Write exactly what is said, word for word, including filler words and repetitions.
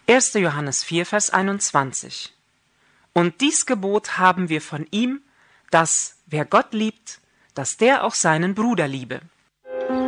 erster Johannes vier, Vers einundzwanzig. Und dies Gebot haben wir von ihm, dass, wer Gott liebt, dass der auch seinen Bruder liebe.